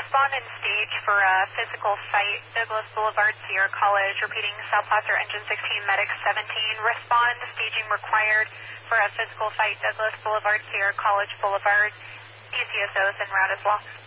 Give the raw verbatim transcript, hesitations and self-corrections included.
respond and stage for a physical site, Douglas Boulevard, Sierra College, repeating South Placer Engine sixteen, Medic seventeen. Respond, staging required for a physical site, Douglas Boulevard, Sierra College Boulevard. D C S O is en route as well.